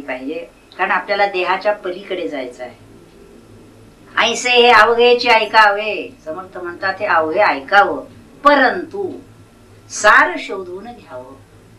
पाहिजे, कारण आपल्याला देहाच्या पलीकडे जायचं आहे. ऐसे हे अवघेचे ऐकावे, समर्थ म्हणतात हे अवघे ऐकावं, परंतु सार शोधून घ्यावं.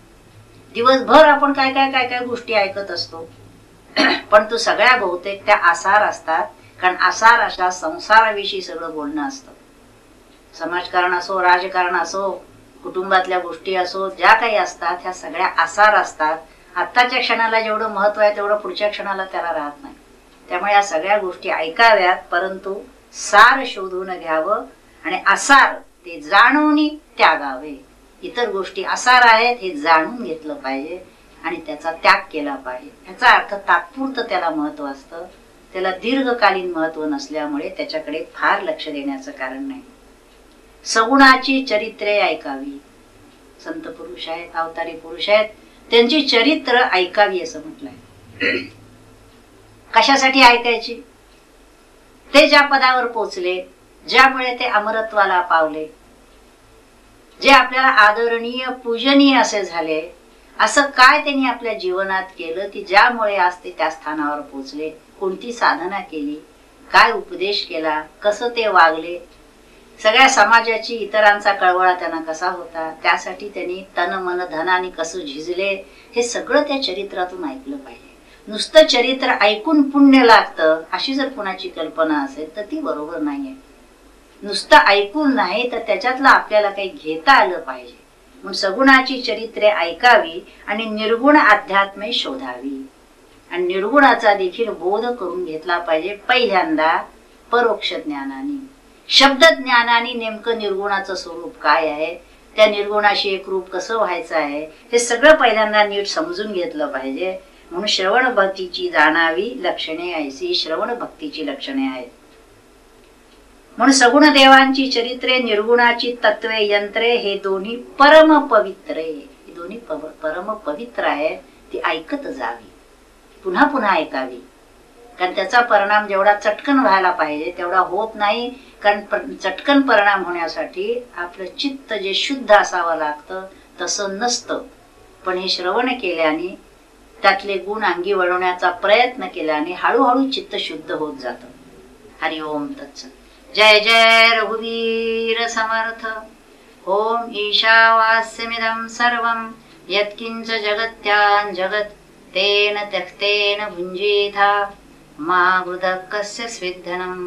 दिवसभर आपण काय काय काय काय गोष्टी ऐकत असतो, पण तो सगळ्या बहुतेक त्या आसार असतात. कारण आसार अशा संसाराविषयी सगळं बोलणं असतं. समाजकारण असो, राजकारण असो, कुटुंबातल्या गोष्टी असो, ज्या काही असतात ह्या सगळ्या आसार असतात. आत्ताच्या क्षणाला जेवढं महत्व आहे तेवढं पुढच्या क्षणाला त्याला राहत नाही. त्यामुळे या सगळ्या गोष्टी ऐकाव्यात, परंतु सार शोधून घ्यावं आणि आसार ते जाणून त्यागावे. इतर गोष्टी आसार आहेत हे जाणून घेतलं पाहिजे आणि त्याचा त्याग केला पाहिजे. याचा अर्थ तात्पुरतं त्याला महत्व असतं, त्याला दीर्घकालीन महत्व नसल्यामुळे त्याच्याकडे फार लक्ष देण्याचं कारण नाही. सगुणाची चरित्रे ऐकावी. संत पुरुष आहेत, अवतारी पुरुष आहेत, त्यांची चरित्र ऐकावी असं म्हटलंय. कशासाठी ऐकायची? ते ज्या पदावर पोचले, ज्यामुळे ते अमरत्वाला पावले, जे आपल्याला आदरणीय पूजनीय असे झाले, असं काय त्यांनी आपल्या जीवनात केलं की ज्यामुळे आज ते त्या स्थानावर पोचले? कोणती साधना केली, काय उपदेश केला, कसं ते वागले, सगळ्या समाजाची इतरांचा कळवळा त्यांना कसा होता, त्यासाठी त्यांनी तन मन धनाने कसं झिजले, हे सगळं त्या चरित्रातून ऐकलं पाहिजे. नुसतं चरित्र ऐकून पुण्य लागतं अशी जर कुणाची कल्पना असेल तर ती बरोबर नाहीये. नुसतं ऐकून नाही तर त्याच्यातलं आपल्याला काही घेता आलं पाहिजे. म्हणून सगुणाची चरित्रे ऐकावी आणि निर्गुण अध्यात्मे शोधावी. आणि निर्गुणाचा देखील बोध करून घेतला पाहिजे. पहिल्यांदा परोक्ष ज्ञानाने, शब्द ज्ञानाने नेमकं निर्गुणाचं स्वरूप काय आहे, त्या निर्गुणाशी एक रूप कसं व्हायचं आहे, हे सगळं पहिल्यांदा नीट समजून घेतलं पाहिजे. म्हणून श्रवण भक्तीची जाणावी लक्षणे ऐसी श्रवण भक्तीची लक्षणे आहेत. म्हणून सगुण देवांची चरित्रे, निर्गुणाची तत्वे, यंत्रे हे दोन्ही परम पवित्रे, ही दोन्ही परम पवित्र आहेत. ती ऐकत जावी, पुन्हा पुन्हा ऐकावी. कारण त्याचा परिणाम जेवढा चटकन व्हायला पाहिजे तेवढा होत नाही. कारण चटकन परिणाम होण्यासाठी आपलं चित्त जे शुद्ध असावं लागतं तसं नसतं. पण हे श्रवण केल्याने, त्यातले गुण अंगी वळवण्याचा प्रयत्न केल्याने हळूहळू चित्त शुद्ध होत जातं. हरि ओम तत्सत. जय जय रघुवीर समर्थ. ओम ईशावास्यमिदं सर्वं यत्किंच जगत्यां जगत् तेन त्यक्तेन भुञ्जीथा मा हृदः कस्य स्विद्धनम्.